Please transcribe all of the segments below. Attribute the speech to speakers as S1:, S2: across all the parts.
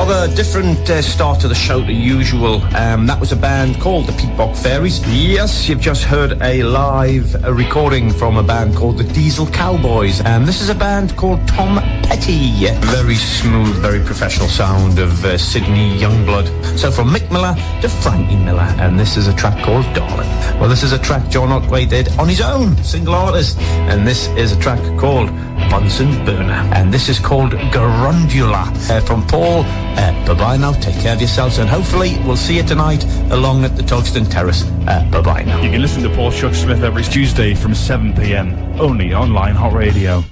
S1: a different start to the show to usual. That was a band called the Peatbog Fairies. Yes, you've just heard a live recording from a band called the Diesel Cowboys. This is a band called Tom Petty. Very smooth, very professional sound of Sydney Youngblood. So from Mick Miller to Frankie Miller, and this is a track called Darling. Well, this is a track John Otway did on his own, single artist, and this is a track called Bunsen Burner, and this is called Garundula. From Paul, bye-bye now, take care of yourselves, and hopefully we'll see you tonight along at the Togston Terrace. Bye-bye now.
S2: You can listen to Paul Chuck Smith every Tuesday from 7pm, only on Lionheart Radio.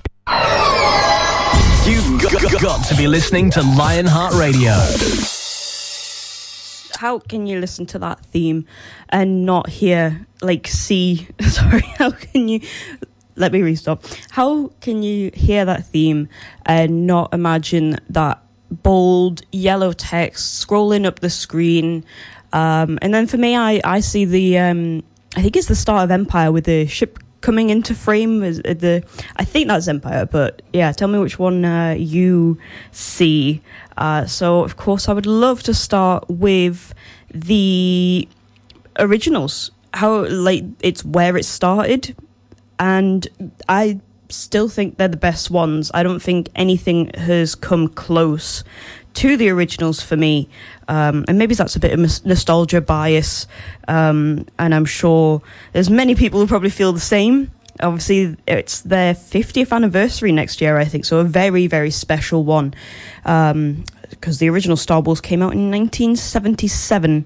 S3: You've got to be listening to Lionheart Radio.
S4: How can you listen to that theme and not hear, sorry, how can you... Let me restart. How can you hear that theme and not imagine that bold yellow text scrolling up the screen? And then for me, I see I think it's the start of Empire with the ship coming into frame. I think that's Empire, but yeah, tell me which one you see. So, of course, I would love to start with the originals. How, it's where it started. And I still think they're the best ones. I don't think anything has come close to the originals for me. And maybe that's a bit of nostalgia bias. And I'm sure there's many people who probably feel the same. Obviously, it's their 50th anniversary next year, I think. So a very, very special one. Because the original Star Wars came out in 1977.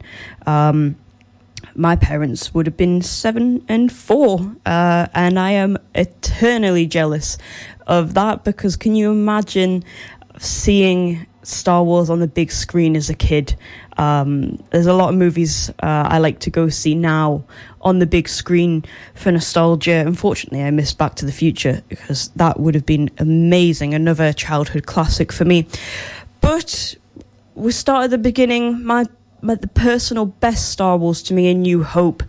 S4: My parents would have been 7 and 4, and I am eternally jealous of that, because can you imagine seeing Star Wars on the big screen as a kid? There's a lot of movies I like to go see now on the big screen for nostalgia. Unfortunately, I missed Back to the Future, because that would have been amazing, another childhood classic for me. But we start at the beginning. The personal best Star Wars to me, A New Hope.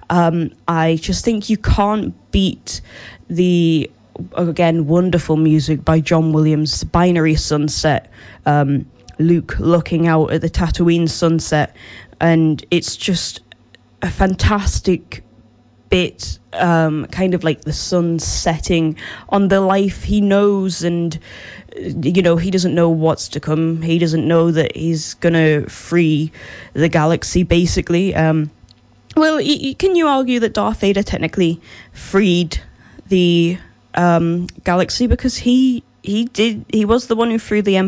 S4: I just think you can't beat the, again, wonderful music by John Williams, Binary Sunset, Luke looking out at the Tatooine sunset, and it's just a fantastic bit, kind of like the sun setting on the life he knows, and he doesn't know what's to come. He doesn't know that he's gonna free the galaxy, basically. Can you argue that Darth Vader technically freed the galaxy, because he was the one who threw the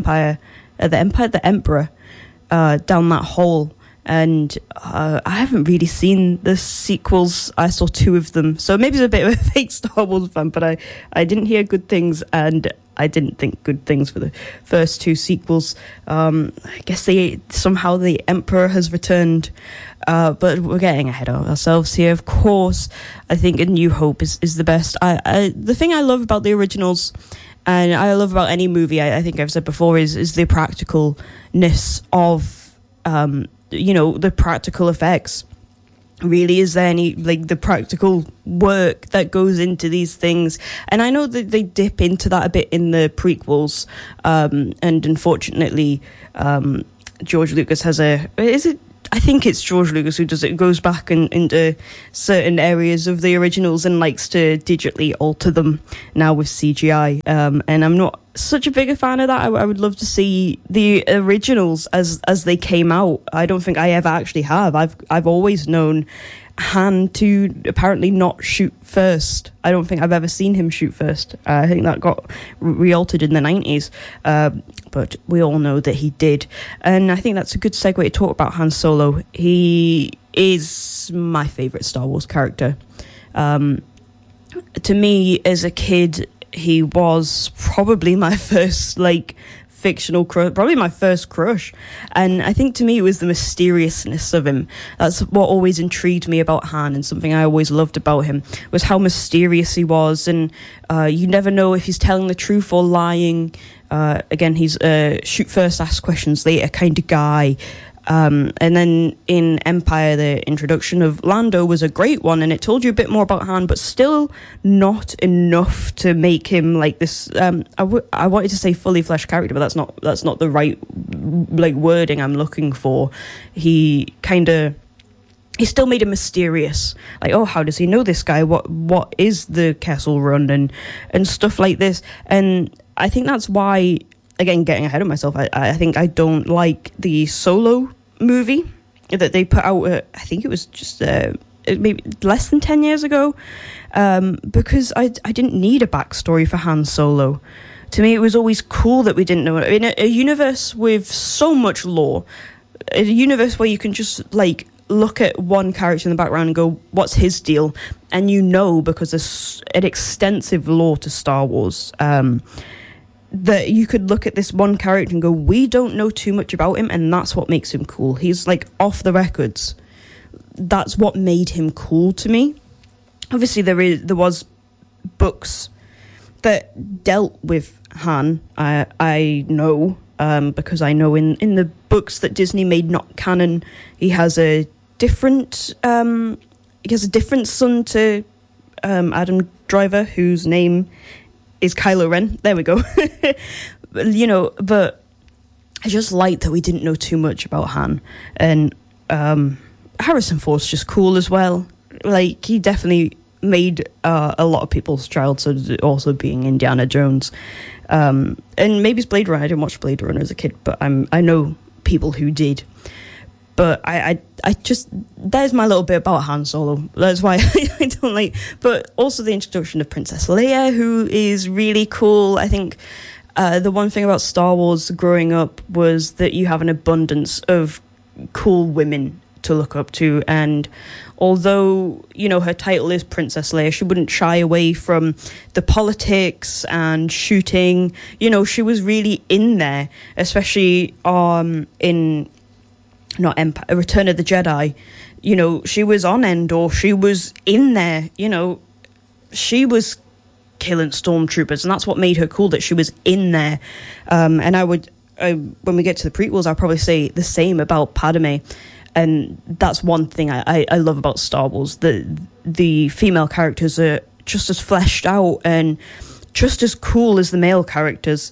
S4: Emperor down that hole? And I haven't really seen the sequels. I saw 2 of them, so maybe it's a bit of a fake Star Wars fan, but I didn't hear good things, and I didn't think good things for the first 2 sequels. I guess somehow the Emperor has returned, but we're getting ahead of ourselves here. Of course, I think A New Hope is the best. The thing I love about the originals, and I love about any movie, I think I've said before, is the practicalness of the practical effects. Really, is there any the practical work that goes into these things? And I know that they dip into that a bit in the prequels, and unfortunately George Lucas has I think it's George Lucas who does it, goes back into certain areas of the originals and likes to digitally alter them now with CGI. And I'm not such a big a fan of that. I would love to see the originals as they came out. I don't think I ever actually have. I've always known Han to apparently not shoot first. I don't think I've ever seen him shoot first. I think that got re-altered in the 90s. But we all know that he did. And I think that's a good segue to talk about Han Solo. He is my favourite Star Wars character. To me, as a kid, he was probably my first, fictional crush, probably my first crush. And I think to me it was the mysteriousness of him. That's what always intrigued me about Han, and something I always loved about him was how mysterious he was, and you never know if he's telling the truth or lying. Again, he's a shoot first, ask questions later kind of guy. And then in Empire, the introduction of Lando was a great one, and it told you a bit more about Han, but still not enough to make him like this. I wanted to say fully fleshed character, but that's not the right like wording I'm looking for. He still made him mysterious. Like, oh, how does he know this guy? What is the Kessel Run and stuff like this? And I think that's why, again, getting ahead of myself, I think I don't like the Solo movie that they put out. I think it was just maybe less than 10 years ago, because I didn't need a backstory for Han Solo. To me, it was always cool that we didn't know it. In a universe with so much lore, a universe where you can just, like, look at one character in the background and go, what's his deal? And you know, because there's an extensive lore to Star Wars, that you could look at this one character and go, we don't know too much about him, and that's what makes him cool. He's, like, off the records. That's what made him cool to me. Obviously, there was books that dealt with Han. I know, because I know in the books that Disney made not canon, he has a different son to Adam Driver, whose name is Kylo Ren. There we go. You know, but I just liked that we didn't know too much about Han. And Harrison Ford's just cool as well. Like, he definitely made a lot of people's childhood also being Indiana Jones. And maybe it's Blade Runner. I didn't watch Blade Runner as a kid, but I know people who did. But I just, there's my little bit about Han Solo. That's why I don't like. But also the introduction of Princess Leia, who is really cool. I think the one thing about Star Wars growing up was that you have an abundance of cool women to look up to. And although, you know, her title is Princess Leia, she wouldn't shy away from the politics and shooting. You know, she was really in there, especially in Return of the Jedi. You know, she was on Endor. She was in there. You know, she was killing stormtroopers, and that's what made her cool, that she was in there. And when we get to the prequels, I'll probably say the same about Padme. And that's one thing I love about Star Wars. The female characters are just as fleshed out and just as cool as the male characters.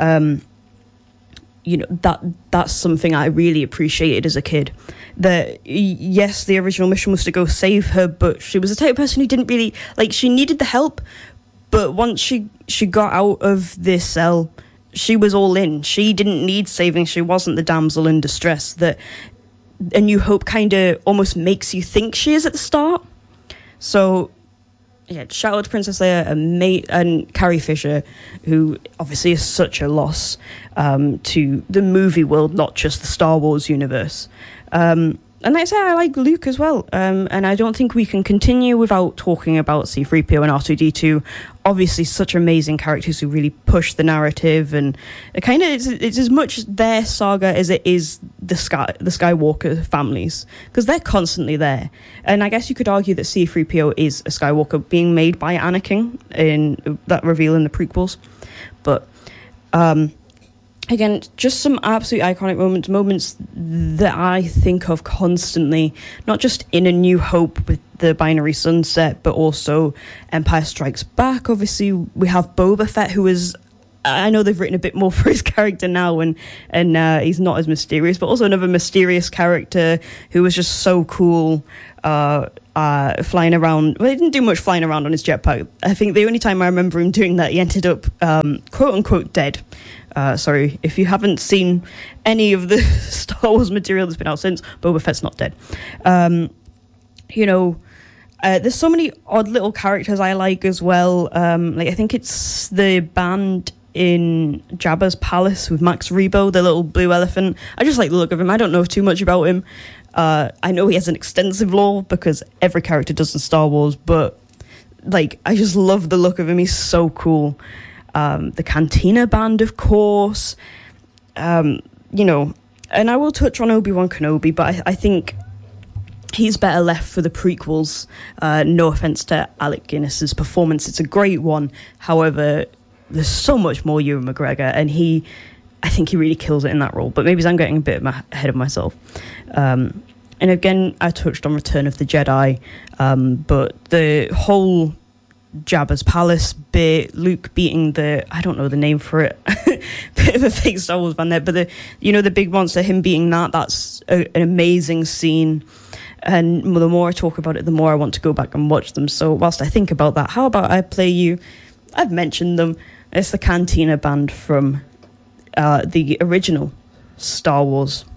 S4: You know, that's something I really appreciated as a kid. That, yes, the original mission was to go save her, but she was the type of person who didn't really, like, she needed the help, but once she got out of this cell, she was all in. She didn't need saving. She wasn't the damsel in distress that A New Hope kind of almost makes you think she is at the start. So, yeah, shout out to Princess Leia and Carrie Fisher, who obviously is such a loss to the movie world, not just the Star Wars universe. And like I say, I like Luke as well. And I don't think we can continue without talking about C-3PO and R2-D2. Obviously, such amazing characters who really push the narrative. And it kind of it's as much their saga as it is the Skywalker families, because they're constantly there. And I guess you could argue that C-3PO is a Skywalker being made by Anakin in that reveal in the prequels. But again, just some absolute iconic moments that I think of constantly, not just in A New Hope with the Binary Sunset, but also Empire Strikes Back. Obviously, we have Boba Fett, who is, I know they've written a bit more for his character now, and he's not as mysterious, but also another mysterious character who was just so cool, flying around. Well, he didn't do much flying around on his jetpack. I think the only time I remember him doing that, he ended up, quote-unquote, dead. Sorry, if you haven't seen any of the Star Wars material that's been out since, Boba Fett's not dead. You know, there's so many odd little characters I like as well. Like, I think it's the band in Jabba's palace with Max Rebo, the little blue elephant. I just like the look of him. I don't know too much about him. I know he has an extensive lore because every character does in Star Wars, but like, I just love the look of him. He's so cool. The Cantina Band, of course. You know, and I will touch on Obi-Wan Kenobi, but I think he's better left for the prequels. No offense to Alec Guinness's performance, it's a great one. However, there's so much more Ewan McGregor, and I think he really kills it in that role. But maybe I'm getting a bit ahead of myself. And again, I touched on Return of the Jedi, but the whole Jabba's palace bit, Luke beating I don't know the name for it, bit of a fake Star Wars fan there, but the big monster, him beating that's an amazing scene. And the more I talk about it, the more I want to go back and watch them. So whilst I think about that, how about I play you, I've mentioned them, it's the Cantina Band from the original Star Wars.